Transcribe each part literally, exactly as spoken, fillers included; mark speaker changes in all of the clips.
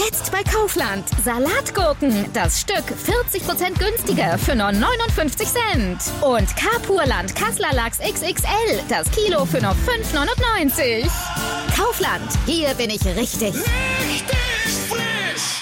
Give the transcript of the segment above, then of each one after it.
Speaker 1: Jetzt bei Kaufland. Salatgurken. Das Stück vierzig Prozent günstiger für nur neunundfünfzig Cent. Und Kapurland Kasseler Lachs X X L. Das Kilo für nur fünf neunundneunzig. Kaufland. Hier bin ich richtig.
Speaker 2: Richtig frisch!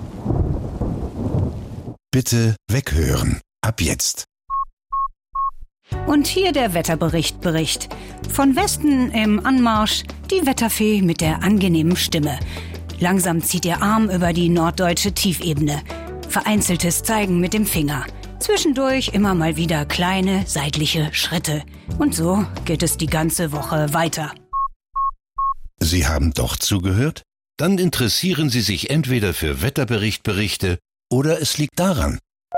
Speaker 3: Bitte weghören. Ab jetzt.
Speaker 4: Und hier der Wetterbericht Bericht. Von Westen im Anmarsch die Wetterfee mit der angenehmen Stimme. Langsam zieht ihr Arm über die norddeutsche Tiefebene. Vereinzeltes Zeigen mit dem Finger. Zwischendurch immer mal wieder kleine seitliche Schritte. Und so geht es die ganze Woche weiter.
Speaker 3: Sie haben doch zugehört? Dann interessieren Sie sich entweder für Wetterberichtberichte oder es liegt daran.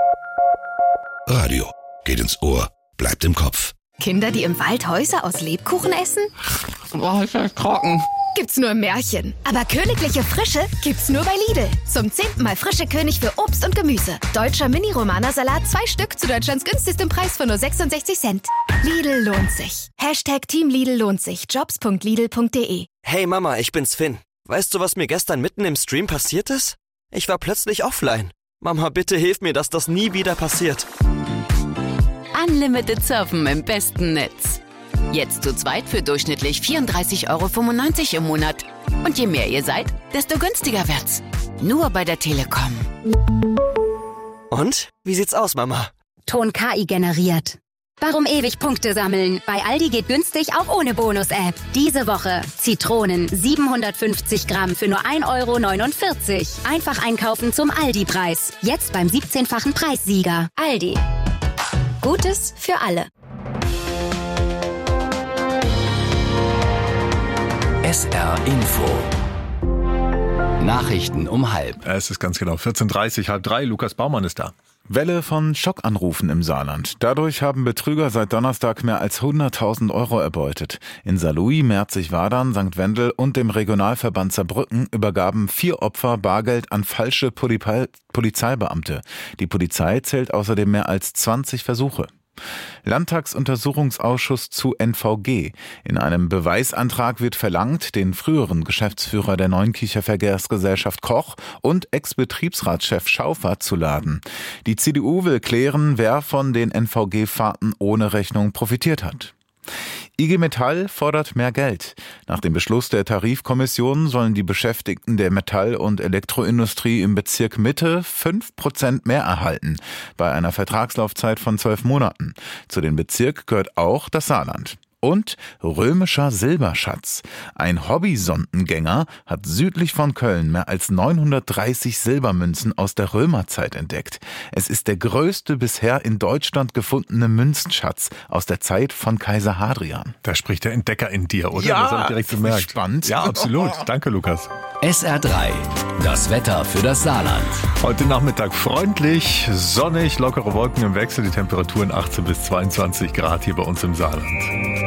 Speaker 3: Radio geht ins Ohr, bleibt im Kopf.
Speaker 1: Kinder, die im Wald Häuser aus Lebkuchen essen?
Speaker 2: Boah, ist ja trocken.
Speaker 1: Gibt's nur im Märchen. Aber königliche Frische gibt's nur bei Lidl. Zum zehnten Mal frische König für Obst und Gemüse. Deutscher Mini-Romana-Salat, zwei Stück zu Deutschlands günstigstem Preis von nur sechsundsechzig Cent. Lidl lohnt sich. Hashtag Team Lidl lohnt sich. Jobs punkt lidl punkt de.
Speaker 5: Hey Mama, ich bin's Finn. Weißt du, was mir gestern mitten im Stream passiert ist? Ich war plötzlich offline. Mama, bitte hilf mir, dass das nie wieder passiert.
Speaker 6: Unlimited Surfen im besten Netz. Jetzt zu zweit für durchschnittlich vierunddreißig Euro fünfundneunzig im Monat. Und je mehr ihr seid, desto günstiger wird's. Nur bei der Telekom.
Speaker 5: Und? Wie sieht's aus, Mama?
Speaker 7: Ton K I generiert. Warum ewig Punkte sammeln? Bei Aldi geht günstig auch ohne Bonus-App. Diese Woche Zitronen siebenhundertfünfzig Gramm für nur ein Euro neunundvierzig. Einfach einkaufen zum Aldi-Preis. Jetzt beim siebzehnfachen Preissieger. Aldi. Gutes für alle.
Speaker 8: S R Info. Nachrichten um halb.
Speaker 9: Es ist ganz genau vierzehn Uhr dreißig, halb drei. Lukas Baumann ist da.
Speaker 10: Welle von Schockanrufen im Saarland. Dadurch haben Betrüger seit Donnerstag mehr als hunderttausend Euro erbeutet. In Saarlouis, Merzig-Wadern, Sankt Wendel und dem Regionalverband Saarbrücken übergaben vier Opfer Bargeld an falsche Poli- Polizeibeamte. Die Polizei zählt außerdem mehr als zwanzig Versuche. Landtagsuntersuchungsausschuss zu N V G. In einem Beweisantrag wird verlangt, den früheren Geschäftsführer der Neunkircher Verkehrsgesellschaft Koch und Ex-Betriebsratschef Schaufer zu laden. Die C D U will klären, wer von den N V G-Fahrten ohne Rechnung profitiert hat. I G Metall fordert mehr Geld. Nach dem Beschluss der Tarifkommission sollen die Beschäftigten der Metall- und Elektroindustrie im Bezirk Mitte fünf Prozent mehr erhalten, bei einer Vertragslaufzeit von zwölf Monaten. Zu dem Bezirk gehört auch das Saarland. Und römischer Silberschatz. Ein Hobby-Sondengänger hat südlich von Köln mehr als neunhundertdreißig Silbermünzen aus der Römerzeit entdeckt. Es ist der größte bisher in Deutschland gefundene Münzschatz aus der Zeit von Kaiser Hadrian.
Speaker 9: Da spricht der Entdecker in dir, oder?
Speaker 10: Ja,
Speaker 9: das habe ich direkt gemerkt.
Speaker 10: Spannend.
Speaker 9: Ja, absolut. Danke, Lukas.
Speaker 8: S R drei. Das Wetter für das Saarland.
Speaker 9: Heute Nachmittag freundlich, sonnig, lockere Wolken im Wechsel, die Temperaturen achtzehn bis zweiundzwanzig Grad hier bei uns im Saarland.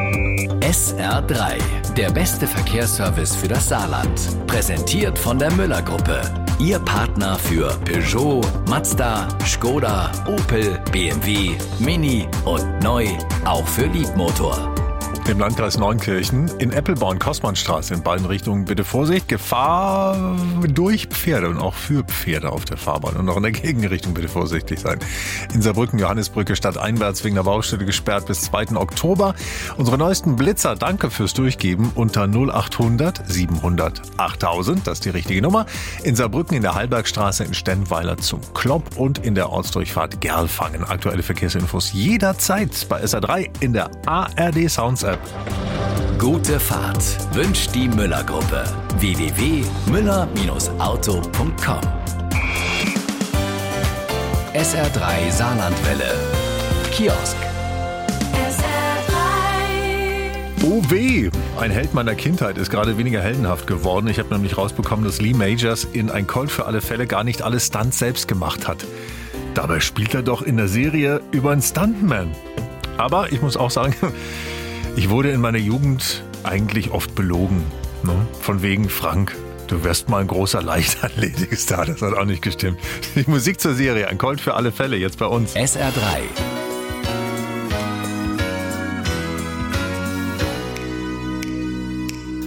Speaker 8: S R drei. Der beste Verkehrsservice für das Saarland. Präsentiert von der Müller-Gruppe. Ihr Partner für Peugeot, Mazda, Skoda, Opel, B M W, Mini und neu auch für Liebmotor.
Speaker 9: Im Landkreis Neunkirchen, in Eppelborn-Kossmannstraße in beiden Richtungen bitte Vorsicht, Gefahr durch Pferde und auch für Pferde auf der Fahrbahn und auch in der Gegenrichtung bitte vorsichtig sein. In Saarbrücken, Johannisbrücke stadteinwärts wegen der Baustelle gesperrt bis zweiten Oktober. Unsere neuesten Blitzer, danke fürs Durchgeben unter null achthundert siebenhundert achttausend, das ist die richtige Nummer. In Saarbrücken in der Hallbergstraße in Stennweiler zum Klopp und in der Ortsdurchfahrt Gerlfangen. Aktuelle Verkehrsinfos jederzeit bei S R drei in der A R D Sounds App.
Speaker 8: Gute Fahrt wünscht die Müller-Gruppe. w w w punkt müller auto punkt com. S R drei Saarlandwelle. Kiosk.
Speaker 2: S R drei.
Speaker 9: Oh weh, ein Held meiner Kindheit ist gerade weniger heldenhaft geworden. Ich habe nämlich rausbekommen, dass Lee Majors in Ein Colt für alle Fälle gar nicht alle Stunts selbst gemacht hat. Dabei spielt er doch in der Serie über einen Stuntman. Aber ich muss auch sagen, ich wurde in meiner Jugend eigentlich oft belogen. Ne? Von wegen, Frank, du wärst mal ein großer Leichtathletikstar. Das hat auch nicht gestimmt. Die Musik zur Serie, Ein Colt für alle Fälle, jetzt bei uns.
Speaker 8: S R drei.